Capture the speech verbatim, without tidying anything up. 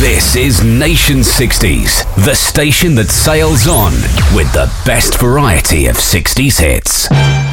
This is Nation sixties, the station that sails on with the best variety of sixties hits.